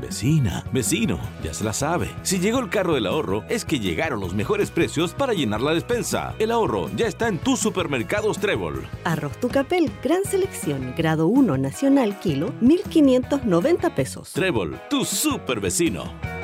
vecina, vecino, ya se la sabe. Si llegó el carro del ahorro, es que llegaron los mejores precios para llenar la despensa. El ahorro ya está en tus supermercados Trébol. Arroz Tucapel, gran selección, grado 1 nacional, kilo, 1.590 pesos. Trébol, tu super vecino.